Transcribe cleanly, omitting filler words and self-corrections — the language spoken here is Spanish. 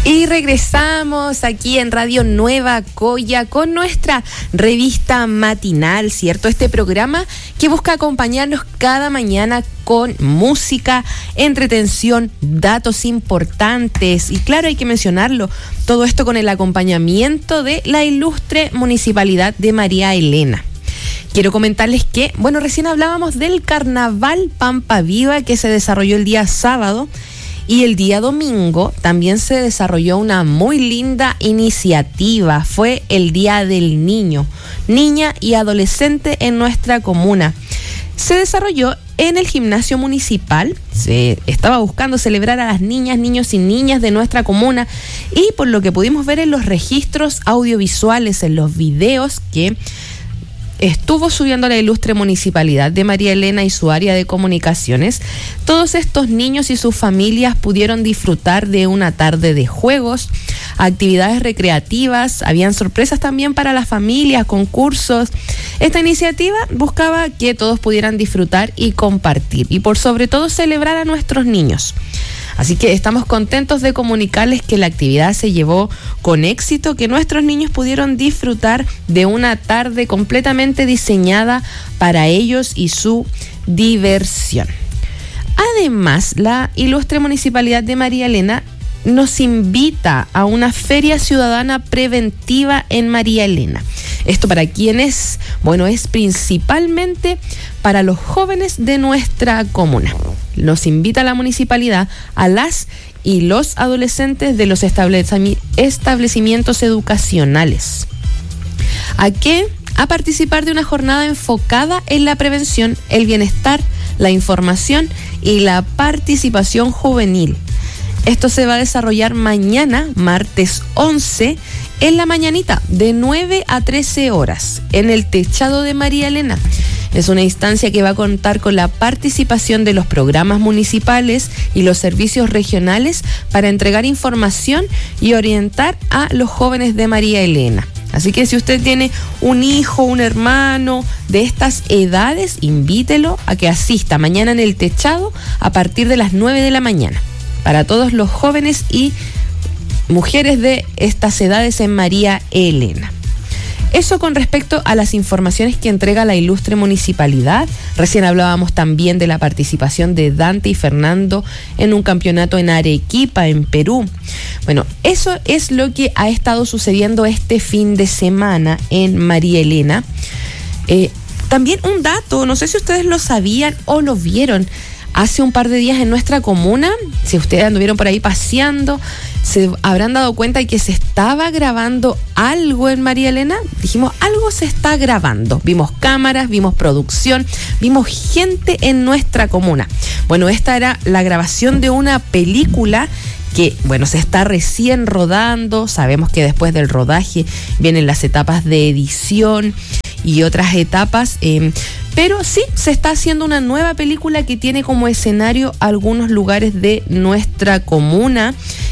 Y regresamos aquí en Radio Nueva Coya con nuestra revista matinal, ¿cierto? Este programa que busca acompañarnos cada mañana con música, entretención, datos importantes y claro, hay que mencionarlo, todo esto con el acompañamiento de la ilustre Municipalidad de María Elena. Quiero comentarles que, recién hablábamos del Carnaval Pampa Viva que se desarrolló el día sábado. Y el día domingo también se desarrolló una muy linda iniciativa. Fue el Día del Niño, Niña y Adolescente en nuestra comuna. Se desarrolló en el gimnasio municipal. Se estaba buscando celebrar a las niñas, niños y niñas de nuestra comuna. Y por lo que pudimos ver en los registros audiovisuales, en los videos que estuvo subiendo la ilustre Municipalidad de María Elena y su área de comunicaciones, todos estos niños y sus familias pudieron disfrutar de una tarde de juegos, actividades recreativas, habían sorpresas también para las familias, concursos. Esta iniciativa buscaba que todos pudieran disfrutar y compartir y por sobre todo celebrar a nuestros niños. Así que estamos contentos de comunicarles que la actividad se llevó con éxito, que nuestros niños pudieron disfrutar de una tarde completamente diseñada para ellos y su diversión. Además, la ilustre Municipalidad de María Elena nos invita a una feria ciudadana preventiva en María Elena. Esto para quienes, es principalmente para los jóvenes de nuestra comuna. Nos invita la municipalidad a las y los adolescentes de los establecimientos educacionales. ¿A qué? A participar de una jornada enfocada en la prevención, el bienestar, la información y la participación juvenil. Esto se va a desarrollar mañana, martes 11, en la mañanita, de 9 a 13 horas, en el techado de María Elena. Es una instancia que va a contar con la participación de los programas municipales y los servicios regionales para entregar información y orientar a los jóvenes de María Elena. Así que si usted tiene un hijo, un hermano de estas edades, invítelo a que asista mañana en el techado a partir de las 9 de la mañana. Para todos los jóvenes y mujeres de estas edades en María Elena. Eso con respecto a las informaciones que entrega la ilustre municipalidad. Recién hablábamos también de la participación de Dante y Fernando en un campeonato en Arequipa, en Perú. Eso es lo que ha estado sucediendo este fin de semana en María Elena. También un dato, no sé si ustedes lo sabían o lo vieron. Hace un par de días en nuestra comuna, si ustedes anduvieron por ahí paseando, se habrán dado cuenta de que se estaba grabando algo en María Elena. Dijimos, algo se está grabando. Vimos cámaras, vimos producción, vimos gente en nuestra comuna. Esta era la grabación de una película que, se está recién rodando. Sabemos que después del rodaje vienen las etapas de edición y otras etapas, pero sí, se está haciendo una nueva película que tiene como escenario algunos lugares de nuestra comuna.